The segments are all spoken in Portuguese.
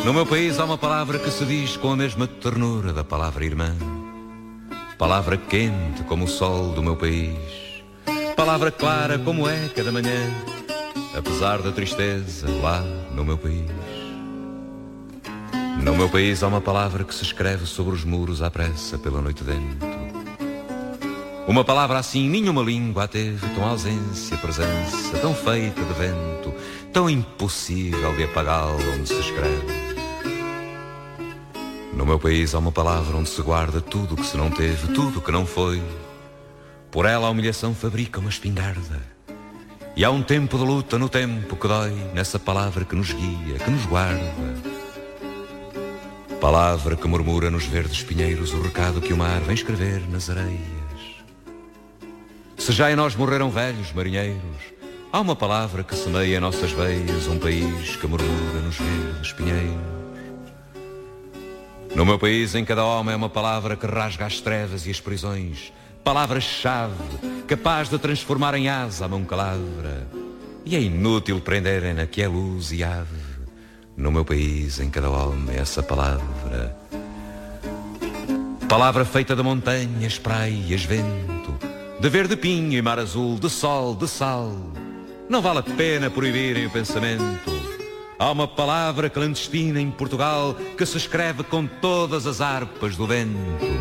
No meu país há uma palavra que se diz com a mesma ternura da palavra irmã. Palavra quente como o sol do meu país. Palavra clara como é cada manhã, apesar da tristeza lá no meu país. No meu país há uma palavra que se escreve sobre os muros à pressa pela noite dentro. Uma palavra assim nenhuma língua a teve, tão ausência, presença, tão feita de vento, tão impossível de apagá-la onde se escreve. No meu país há uma palavra onde se guarda tudo o que se não teve, tudo o que não foi. Por ela a humilhação fabrica uma espingarda. E há um tempo de luta no tempo que dói, nessa palavra que nos guia, que nos guarda. Palavra que murmura nos verdes pinheiros o recado que o mar vem escrever nas areias. Se já em nós morreram velhos marinheiros, há uma palavra que semeia em nossas veias um país que murmura nos verdes pinheiros. No meu país, em cada homem é uma palavra que rasga as trevas e as prisões. Palavra-chave, capaz de transformar em asa a mão calavra. E é inútil prenderem-na que é luz e ave. No meu país, em cada homem, essa palavra. Palavra feita de montanhas, praias, vento, de verde pinho e mar azul, de sol, de sal. Não vale a pena proibirem o pensamento. Há uma palavra clandestina em Portugal que se escreve com todas as harpas do vento.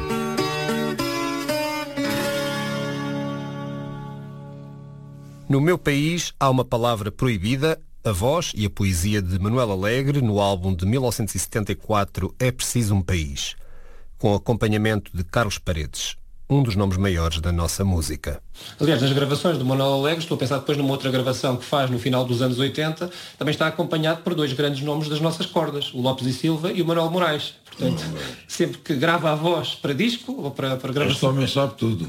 No meu país há uma palavra proibida, a voz e a poesia de Manuel Alegre no álbum de 1974 É Preciso um País, com acompanhamento de Carlos Paredes, um dos nomes maiores da nossa música. Aliás, nas gravações do Manuel Alegre, estou a pensar depois numa outra gravação que faz no final dos anos 80, também está acompanhado por dois grandes nomes das nossas cordas, o Lopes e Silva e o Manuel Moraes. Portanto, sempre que grava a voz para disco ou para gravação... Este homem sabe tudo.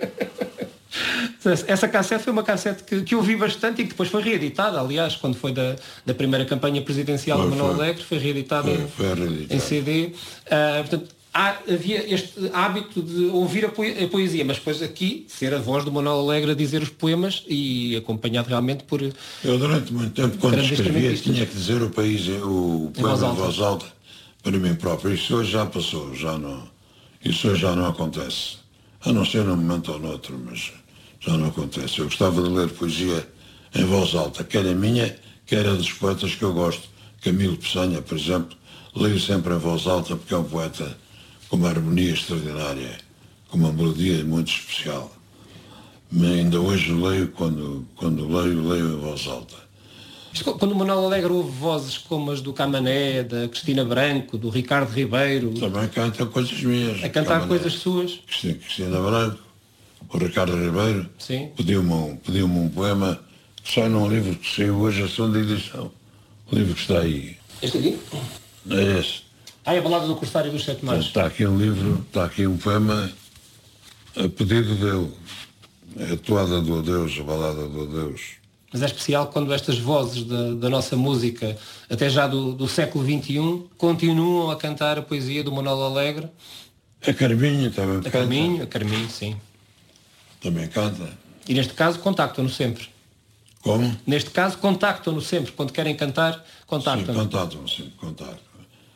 Essa cassete foi uma cassete que eu vi bastante e que depois foi reeditada, aliás, quando foi da primeira campanha presidencial do Manuel Alegre, foi reeditada em CD. Portanto, havia este hábito de ouvir a poesia, mas depois aqui ser a voz do Manuel Alegre a dizer os poemas e acompanhado realmente por... Eu durante muito tempo, quando escrevia, tinha que dizer o poema em voz alta para mim próprio. Isso hoje já passou, isso hoje já não acontece. A não ser num momento ou noutro, mas já não acontece. Eu gostava de ler poesia em voz alta, quer a minha, quer a dos poetas que eu gosto. Camilo Peçanha, por exemplo, leio sempre em voz alta porque é um poeta com uma harmonia extraordinária, com uma melodia muito especial. Mas ainda hoje leio, quando leio em voz alta. Quando o Manuel Alegre ouve vozes como as do Camané, da Cristina Branco, do Ricardo Ribeiro... Também canta coisas minhas. A cantar coisas suas. Cristina Branco, o Ricardo Ribeiro, pediu-me um poema que sai num livro que saiu hoje, a segunda edição. O livro que está aí. Este aqui? É esse. É a Balada do Corsário dos Sete Mares. Está aqui um livro, está aqui um poema a pedido dele. É a toada do adeus, a balada do adeus. Mas é especial quando estas vozes da nossa música, até já do século XXI, continuam a cantar a poesia do Manuel Alegre. A Carminho também canta. A Carminho, sim. Também canta. E neste caso contactam-no sempre. Como? Neste caso contactam-no sempre. Quando querem cantar, contactam-no. Sim, contactam sempre, contactam.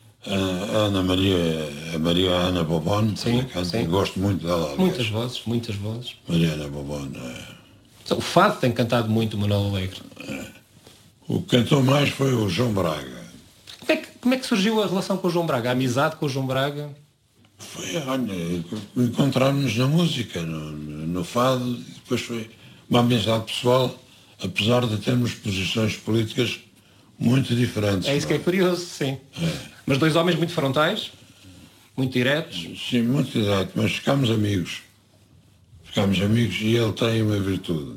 A Maria Ana Bobone, sim, canta, sim. Gosto muito dela. Aliás. Muitas vozes. Maria Ana Bobone. O fado tem cantado muito o Manuel Alegre. O que cantou mais foi o João Braga. Como é que surgiu a relação com o João Braga? A amizade com o João Braga? Foi, olha, encontrarmos na música, no fado, e depois foi uma amizade pessoal, apesar de termos posições políticas muito diferentes. É isso que é curioso, sim. Mas dois homens muito frontais, muito diretos. Sim, muito direto, mas ficámos amigos. E ele tem uma virtude.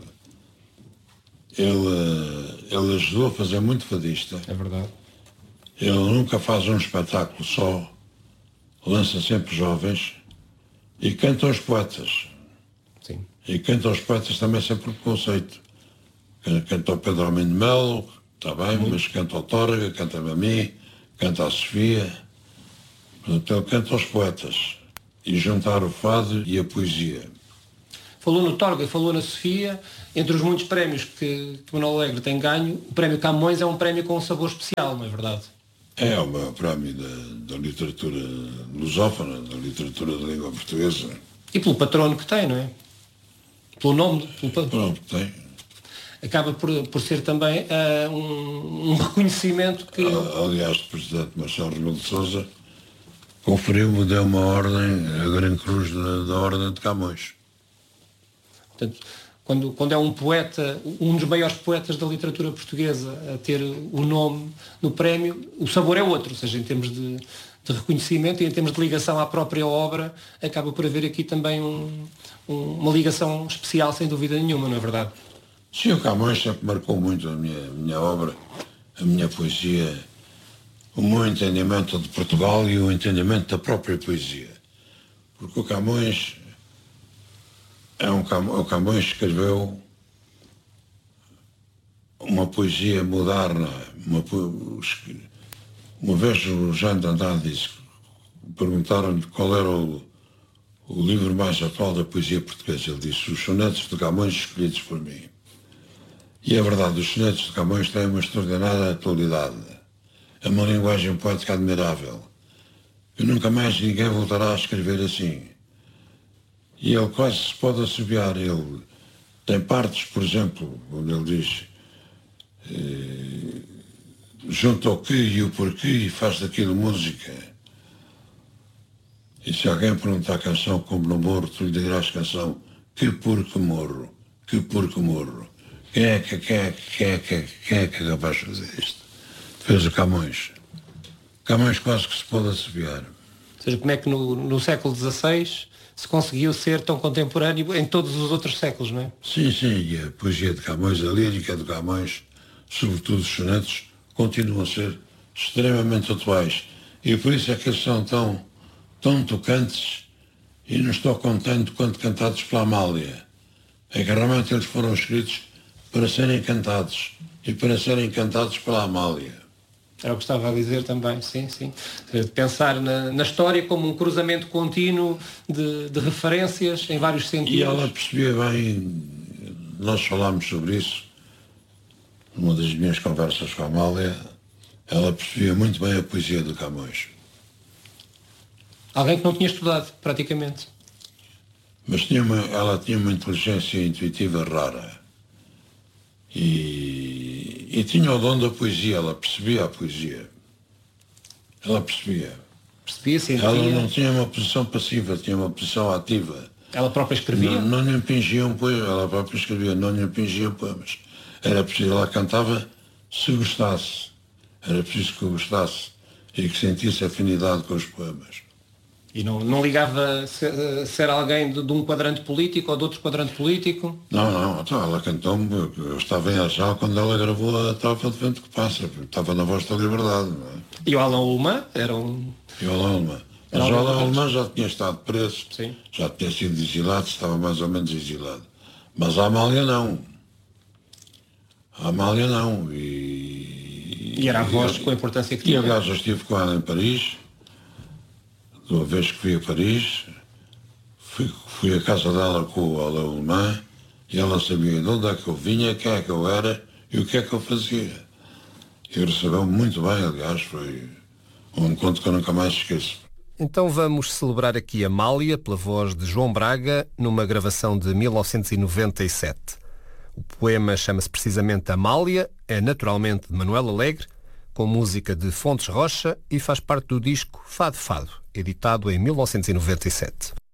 Ele ajudou a fazer muito fadista. É verdade. Ele nunca faz um espetáculo só, lança sempre jovens e canta aos poetas. Sim. E canta aos poetas também sempre por conceito. Canta ao Pedro Almeida de Melo, está bem, mas canta ao Torga, canta-me a mim, canta à Sofia. Portanto, ele canta aos poetas e juntar o fado e a poesia. Falou no Torga e falou na Sofia. Entre os muitos prémios que Manuel Alegre tem ganho, o prémio Camões é um prémio com um sabor especial, não é verdade? É o maior prémio da literatura lusófona, da literatura da língua portuguesa. E pelo patrono que tem, não é? Pelo nome. Pelo patrono que tem. Acaba por ser também um reconhecimento que... Aliás, o presidente Marcelo Rebelo de Sousa conferiu-me, deu uma ordem, a Grande Cruz da Ordem de Camões. Portanto, quando é um poeta, um dos maiores poetas da literatura portuguesa a ter o nome no prémio, o sabor é outro, ou seja, em termos de reconhecimento e em termos de ligação à própria obra, acaba por haver aqui também uma ligação especial, sem dúvida nenhuma, não é verdade? Sim, o Camões sempre marcou muito a minha obra, a minha poesia, o meu entendimento de Portugal e o entendimento da própria poesia. Porque o Camões... O Camões escreveu uma poesia moderna. Uma vez o Jean de Andrade disse, perguntaram-lhe qual era o livro mais atual da poesia portuguesa. Ele disse, os sonetos de Camões escolhidos por mim. E é verdade, os sonetos de Camões têm uma extraordinária atualidade. É uma linguagem poética admirável. E nunca mais ninguém voltará a escrever assim. E ele quase se pode assobiar. Ele tem partes, por exemplo, onde ele diz junta o que e o porquê e faz daquilo música. E se alguém perguntar a canção como não morro, tu lhe dirás canção que porque morro, que porque morro. Quem é que é capaz de fazer isto? Fez o Camões. Camões quase que se pode assobiar. Ou seja, como é que no século XVI se conseguiu ser tão contemporâneo em todos os outros séculos, não é? Sim, e a poesia de Camões, a lírica de Camões, sobretudo os sonetos, continuam a ser extremamente atuais. E por isso é que eles são tão tocantes e nos tocam tanto quanto cantados pela Amália. É que realmente eles foram escritos para serem cantados e para serem cantados pela Amália. Era o que estava a dizer também, sim. Pensar na história como um cruzamento contínuo de referências em vários sentidos. E ela percebia bem, nós falámos sobre isso, numa das minhas conversas com a Amália, ela percebia muito bem a poesia de Camões. Alguém que não tinha estudado, praticamente. Mas ela tinha uma inteligência intuitiva rara. E tinha o dom da poesia, ela percebia a poesia. Ela percebia. Percebia, sim. Ela não tinha uma posição passiva, tinha uma posição ativa. Ela própria escrevia? Não lhe impingiam poemas, ela própria escrevia, não lhe impingiam poemas. Era preciso, ela cantava se gostasse. Era preciso que gostasse e que sentisse afinidade com os poemas. E não ligava ser alguém de um quadrante político ou de outro quadrante político? Não, então ela cantou-me, eu estava em Arjal quando ela gravou a Tropa de Vento que Passa, estava na Voz da Liberdade. Não é? E o Alain Ullmann era um... E o Alain Ullmann. Mas o Alain Ullmann já tinha estado preso, sim. Já tinha sido exilado, estava mais ou menos exilado. Mas a Amália não. A Amália não. E era a voz com a importância que tinha. E aliás, eu estive com ela em Paris. Uma vez que fui a Paris, fui à casa dela com o Alain Ullmann e ela sabia de onde é que eu vinha, quem é que eu era e o que é que eu fazia. E recebeu-me muito bem, aliás, foi um encontro que eu nunca mais esqueço. Então vamos celebrar aqui Amália, pela voz de João Braga, numa gravação de 1997. O poema chama-se precisamente Amália, é naturalmente de Manuel Alegre, com música de Fontes Rocha e faz parte do disco Fado Fado, editado em 1997.